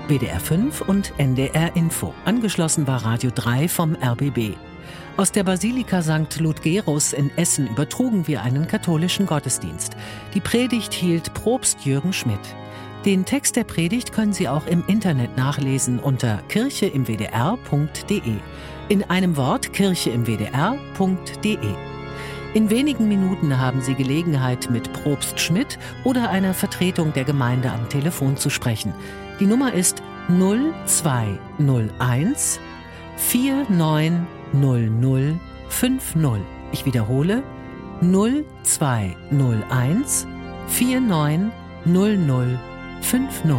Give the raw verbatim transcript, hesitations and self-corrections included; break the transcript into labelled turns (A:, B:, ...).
A: W D R fünf und N D R Info. Angeschlossen war Radio drei vom R B B. Aus der Basilika Sankt Ludgerus in Essen übertrugen wir einen katholischen Gottesdienst. Die Predigt hielt Propst Jürgen Schmidt. Den Text der Predigt können Sie auch im Internet nachlesen unter kirche im w d r punkt d e. In einem Wort kirche im w d r punkt d e. In wenigen Minuten haben Sie Gelegenheit, mit Propst Schmidt oder einer Vertretung der Gemeinde am Telefon zu sprechen. Die Nummer ist null zwei null eins vier neun null null fünf null. Ich wiederhole null zwei null eins vier neun null null fünf null.